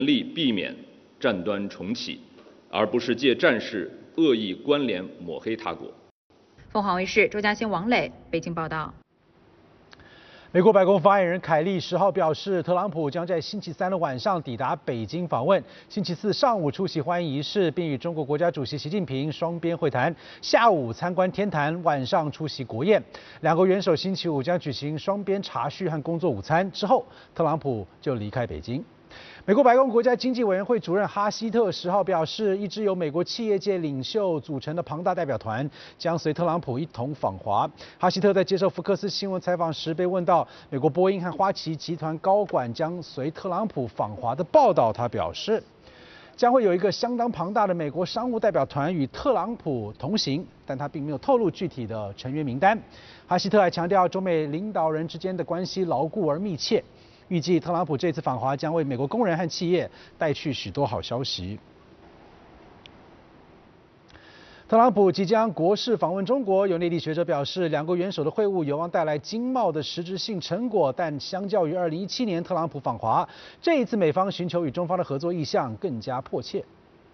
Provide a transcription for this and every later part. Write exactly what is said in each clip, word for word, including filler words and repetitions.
力避免战端重启，而不是借战事恶意关联抹黑他国。 凤凰卫视周嘉欣、王磊北京报道。 美国白宫发言人凯利十号表示，特朗普将在星期三的晚上抵达北京访问，星期四上午出席欢迎仪式，并与中国国家主席习近平双边会谈，下午参观天坛，晚上出席国宴。两国元首星期五将举行双边茶叙和工作午餐，之后特朗普就离开北京。美国白宫国家经济委员会主任哈希特十号表示，一支由美国企业界领袖组成的庞大代表团将随特朗普一同访华。哈希特在接受福克斯新闻采访时被问到美国波音和花旗集团高管将随特朗普访华的报道，他表示将会有一个相当庞大的美国商务代表团与特朗普同行，但他并没有透露具体的成员名单。哈希特还强调，中美领导人之间的关系牢固而密切。预计特朗普这次访华将为美国工人和企业带去许多好消息。特朗普即将国事访问中国，有内地学者表示，两国元首的会晤有望带来经贸的实质性成果，但相较于二零一七年特朗普访华，这一次美方寻求与中方的合作意向更加迫切。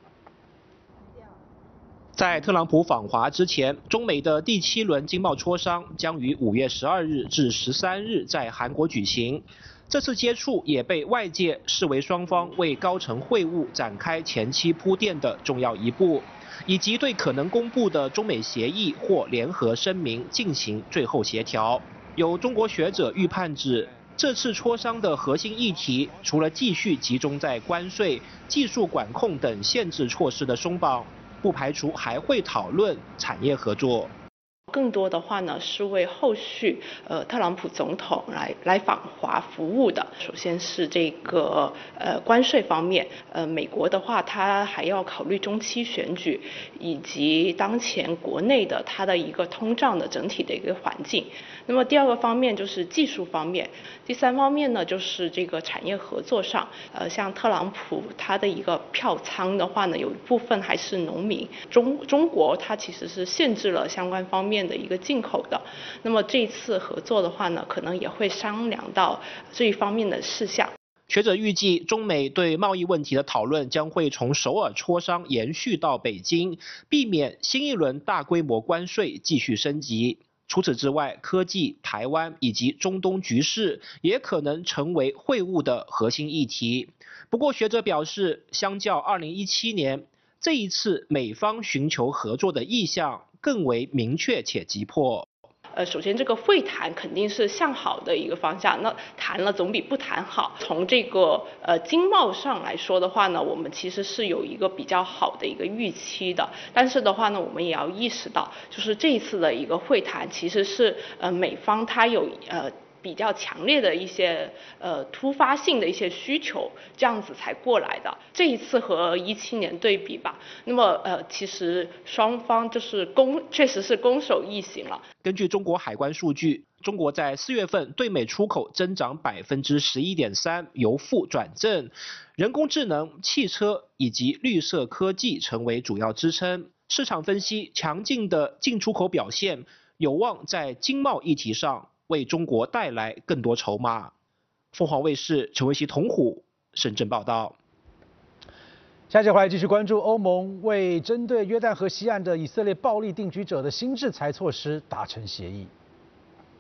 在特朗普访华之前，中美的第七轮经贸磋商将于五月十二日至十三日在韩国举行。这次接触也被外界视为双方为高层会晤展开前期铺垫的重要一步，以及对可能公布的中美协议或联合声明进行最后协调。有中国学者预判指，这次磋商的核心议题，除了继续集中在关税、技术管控等限制措施的松绑，不排除还会讨论产业合作。 更多的话呢，是为后续呃特朗普总统来来访华服务的。首先是这个呃关税方面，呃美国的话，它还要考虑中期选举以及当前国内的它的一个通胀的整体的一个环境。那么第二个方面就是技术方面，第三方面呢就是这个产业合作上，呃像特朗普他的一个票仓的话呢，有一部分还是农民，中中国它其实是限制了相关方面的一个进口的。那么这次合作的话呢，可能也会商量到这一方面的事项。 学者预计，中美对贸易问题的讨论将会从首尔磋商延续到北京，避免新一轮大规模关税继续升级。除此之外，科技、台湾以及中东局势也可能成为会晤的核心议题。不过，学者表示，相较二零一七年，这一次美方寻求合作的意向更为明确且急迫。 呃，首先这个会谈肯定是向好的一个方向，那谈了总比不谈好。从这个呃经贸上来说的话呢，我们其实是有一个比较好的一个预期的，但是的话呢，我们也要意识到，就是这一次的一个会谈其实是呃美方它有呃。比较强烈的一些呃突发性的一些需求，这样子才过来的。这一次和一七年对比吧，那么呃其实双方就是攻，确实是攻守易行了。 根据中国海关数据，中国在四月份对美出口增长百分之十一点三，由负转正，人工智能、汽车以及绿色科技成为主要支撑。市场分析，强劲的进出口表现有望在经贸议题上为中国带来更多筹码。凤凰卫视陈维熙、童虎深圳报道。 下节回来继续关注欧盟为针对约旦河西岸的以色列暴力定居者的新制裁措施达成协议。